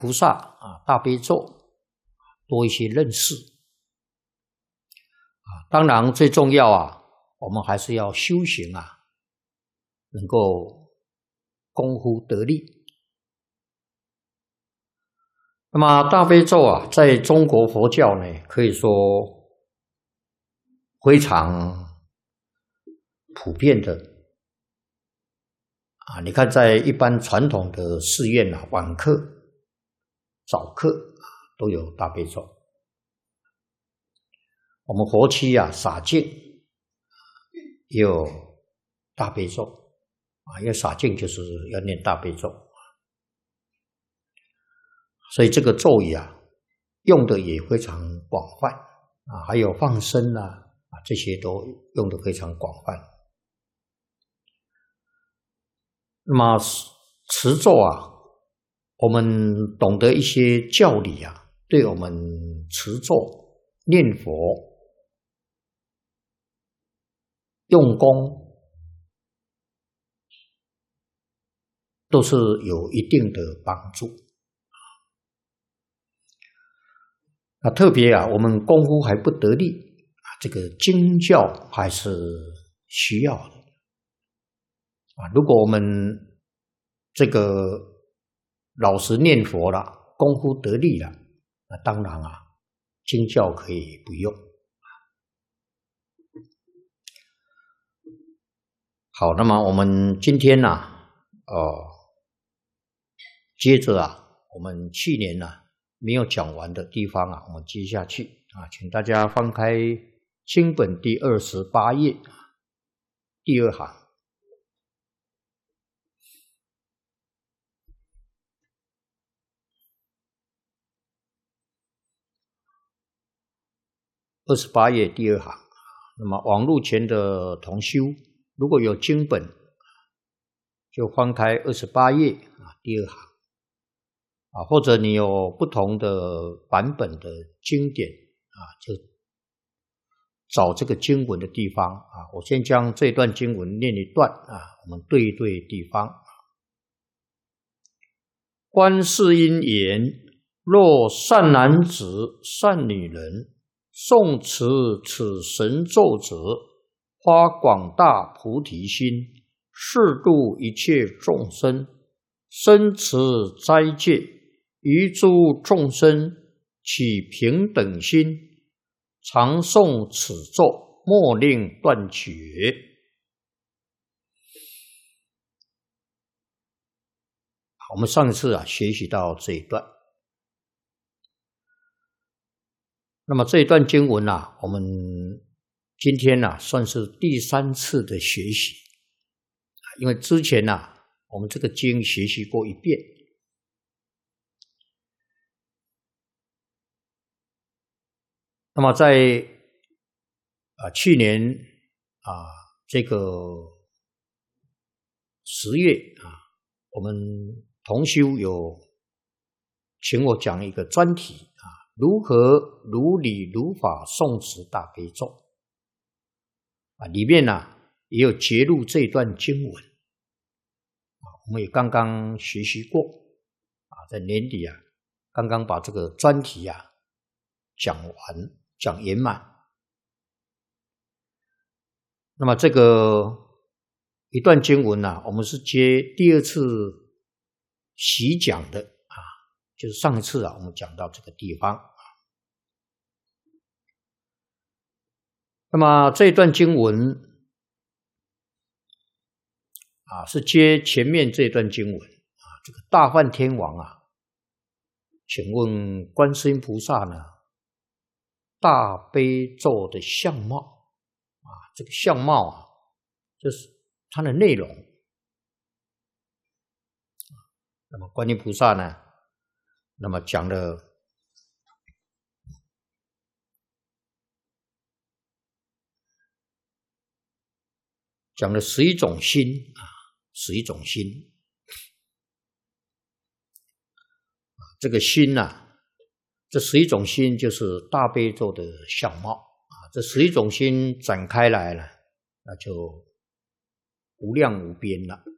菩萨大悲咒多一些认识当然最重要我们还是要修行能够功夫得力。那么大悲咒在中国佛教呢，可以说非常普遍的你看在一般传统的寺院晚课、早课都有大悲咒。我们佛七洒净也有大悲咒因为洒净就是要念大悲咒，所以这个咒语用的也非常广泛还有放生这些都用的非常广泛。那么持咒我们懂得一些教理对我们持咒念佛用功都是有一定的帮助特别我们功夫还不得力这个经教还是需要的如果我们这个老实念佛了，功夫得力了，那当然经教可以不用。好，那么我们今天接着我们去年没有讲完的地方我们接下去请大家翻开经本第28页第2行。28页第2行。那么网络前的同修，如果有经本，就翻开28页第2行或者你有不同的版本的经典就找这个经文的地方我先将这段经文念一段我们对一对地方。观世音言：若善男子、善女人诵持此神咒者，发广大菩提心，誓度一切众生，深持斋戒，于诸众生起平等心，常诵此咒，莫令断绝。我们上一次学习到这一段，那么这一段经文我们今天算是第3次的学习，因为之前我们这个经学习过一遍。那么在去年这个10月我们同修有请我讲一个专题如何如理如法诵持大悲咒里面也有节录这段经文我们也刚刚学习过在年底刚刚把这个专题讲完讲圆满。那么这个一段经文我们是接第2次习讲的就是上一次我们讲到这个地方。那么这一段经文是接前面这段经文这个大梵天王请问观世音菩萨呢大悲咒的相貌这个相貌就是它的内容。那么观音菩萨呢那么讲了11种心11种心这个心这11种心就是大悲咒的相貌这11种心展开来了那就无量无边了